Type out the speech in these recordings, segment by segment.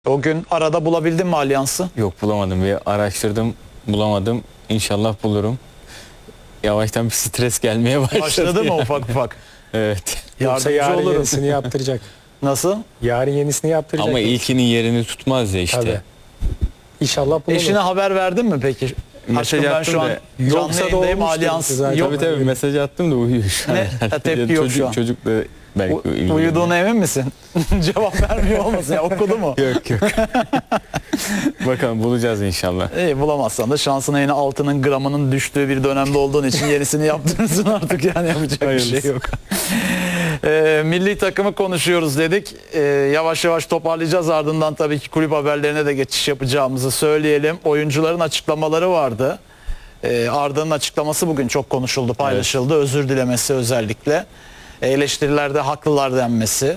O gün arada bulabildin mi Alyans'ı? Yok, bulamadım. Bir araştırdım, bulamadım. İnşallah bulurum. Yavaştan bir stres gelmeye başladı. Başladı mı yani. ufak ufak? Evet. Yoksa Yardımcı yarın olurum. yenisini yaptıracak. Nasıl? Yarın yenisini yaptıracak. Ama ilkinin yerini tutmaz ya işte. Tabii. İnşallah bulunur. Eşine haber verdin mi peki? Mesaj Aşkım ben attım şu an da, canlı yoksa da yayındayım, olmuştur Alyans zaten. yok. Tabii mesaj attım da uyuyor şu an. Ne? Ha, tepki yok şu an. Çocuk da belki ilgileniyor. Uyuduğuna emin misin? Cevap vermiyor olmasın ya, okudu mu? Yok. Bakalım, bulacağız inşallah. İyi, bulamazsan da şansına yine altının gramının düştüğü bir dönemde olduğun için yenisini yaptırırsın artık, yani yapacak bir şey yok. Milli takımı konuşuyoruz dedik. Yavaş yavaş toparlayacağız, ardından tabii ki kulüp haberlerine de geçiş yapacağımızı söyleyelim. Oyuncuların açıklamaları vardı. Arda'nın açıklaması bugün çok konuşuldu, paylaşıldı. Evet. Özür dilemesi özellikle. Eleştirilerde haklılar denmesi.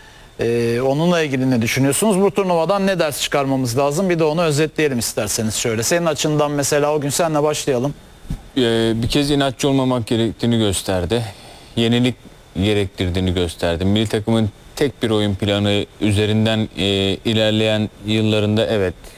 Onunla ilgili ne düşünüyorsunuz? Bu turnuvadan ne ders çıkarmamız lazım? Bir de onu özetleyelim isterseniz şöyle. Senin açından mesela o gün senle başlayalım. Bir kez inatçı olmamak gerektiğini gösterdi. Yenilik gerektirdiğini gösterdi. Milli takımın tek bir oyun planı üzerinden ilerleyen yıllarında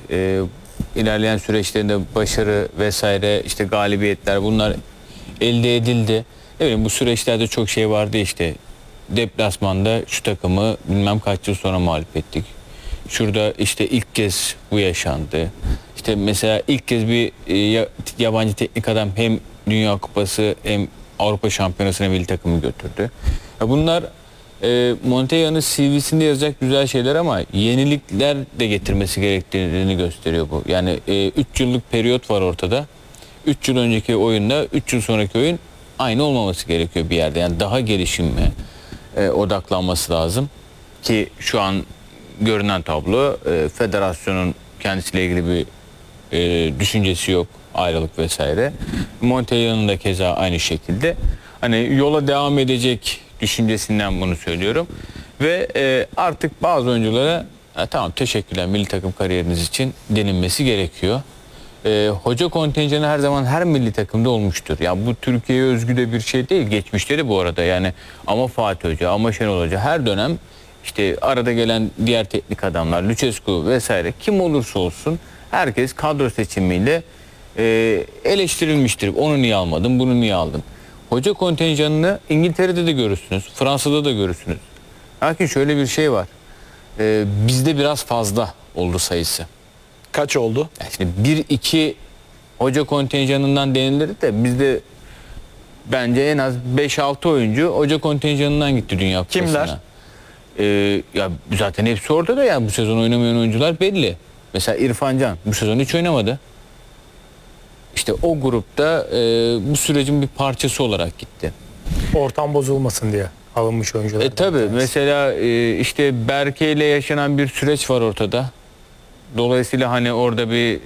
ilerleyen süreçlerinde başarı vesaire, işte galibiyetler, bunlar elde edildi. Evet, bu süreçlerde çok şey vardı işte. Deplasmanda şu takımı bilmem kaç yıl sonra mağlup ettik. Şurada işte ilk kez bu yaşandı. İşte mesela ilk kez bir yabancı teknik adam hem Dünya Kupası hem Avrupa Şampiyonası'na milli takımı götürdü. Bunlar Montella'nın CV'sinde yazacak güzel şeyler ama yenilikler de getirmesi gerektiğini gösteriyor bu. Yani 3 yıllık periyot var ortada. 3 yıl önceki oyunla 3 yıl sonraki oyun aynı olmaması gerekiyor bir yerde. Yani daha gelişime odaklanması lazım ki şu an görünen tablo, federasyonun kendisiyle ilgili bir düşüncesi yok, ayrılık vesaire. Montella'nın da keza aynı şekilde. Hani yola devam edecek düşüncesinden bunu söylüyorum. Ve artık bazı oyunculara tamam, teşekkürler milli takım kariyeriniz için denilmesi gerekiyor. Hoca kontenjanı her zaman her milli takımda olmuştur. Ya bu Türkiye'ye özgü de bir şey değil. Geçmişte de bu arada yani, ama Fatih Hoca, ama Şenol Hoca her dönem işte arada gelen diğer teknik adamlar, Lucescu vesaire, kim olursa olsun herkes kadro seçimiyle eleştirilmiştir. Onu niye almadın, bunu niye aldın? Hoca kontenjanını İngiltere'de de görürsünüz, Fransa'da da görürsünüz. Lakin şöyle bir şey var. Bizde biraz fazla oldu sayısı. Kaç oldu? Yani şimdi 1-2 hoca kontenjanından denilir de bizde bence en az 5-6 oyuncu hoca kontenjanından gitti Dünya Kupası'na. Kimler? Ya zaten hepsi orada da, yani bu sezon oynamayan oyuncular belli. Mesela İrfan Can bu sezon hiç oynamadı. İşte o grupta bu sürecin bir parçası olarak gitti. Ortam bozulmasın diye alınmış oyuncular. Tabii mesela işte Berke ile yaşanan bir süreç var ortada. Dolayısıyla hani orada bir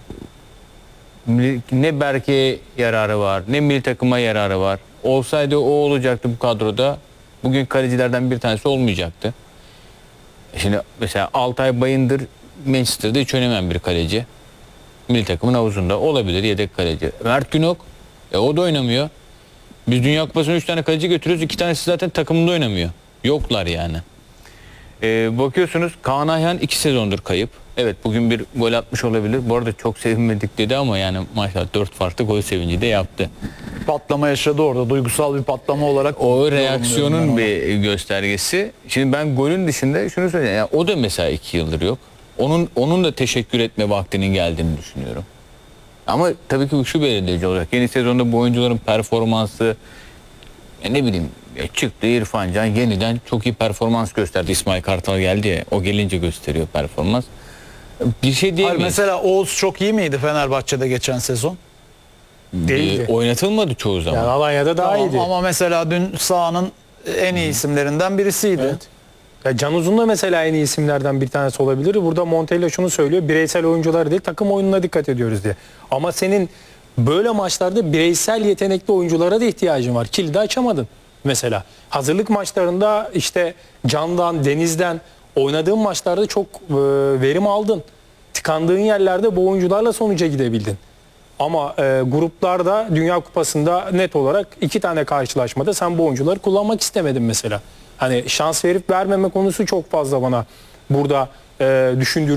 ne Berke'ye yararı var, ne milli takıma yararı var. Olsaydı o olacaktı bu kadroda. Bugün kalecilerden bir tanesi olmayacaktı. Şimdi mesela Altay Bayındır Manchester'da hiç oynamayan bir kaleci. Milli takımın havuzunda olabilir, yedek kaleci. Mert Günok o da oynamıyor. Biz Dünya Kupası'na 3 tane kaleci götürüyoruz. 2 tanesi zaten takımında oynamıyor. Yoklar yani. Bakıyorsunuz Kaan Ayhan 2 sezondur kayıp. Evet, bugün bir gol atmış olabilir. Bu arada çok sevinmedik dedi ama yani maşallah 4 farklı gol sevinci de yaptı. Patlama yaşadı orada. Duygusal bir patlama olarak. O reaksiyonun bir göstergesi. Şimdi ben golün dışında şunu söyleyeyim. Yani o da mesela 2 yıldır yok. Onun da teşekkür etme vaktinin geldiğini düşünüyorum. Ama tabii ki şu belirleyici olacak. Yeni sezonda bu oyuncuların performansı, ne bileyim, çıktı İrfan Can yeniden çok iyi performans gösterdi. İsmail Kartal geldi ya, o gelince gösteriyor performans. Bir şey diyemeyiz. Mesela Oğuz çok iyi miydi Fenerbahçe'de geçen sezon? Değildi. Oynatılmadı çoğu zaman. Yani Alanya'da daha Tamam, iyiydi. ama mesela dün sahanın en iyi isimlerinden birisiydi. Evet. Ya Can Uzun da mesela en iyi isimlerden bir tanesi olabilir. Burada Montella şunu söylüyor. Bireysel oyuncular değil, takım oyununa dikkat ediyoruz diye. Ama senin böyle maçlarda bireysel yetenekli oyunculara da ihtiyacın var. Kilidi açamadın mesela. Hazırlık maçlarında işte Can'dan, Deniz'den oynadığın maçlarda çok verim aldın. Tıkandığın yerlerde bu oyuncularla sonuca gidebildin. Ama gruplarda Dünya Kupası'nda net olarak 2 tane karşılaşmada sen bu oyuncuları kullanmak istemedin mesela. Hani şans verip vermeme konusu çok fazla bana burada düşündürücü.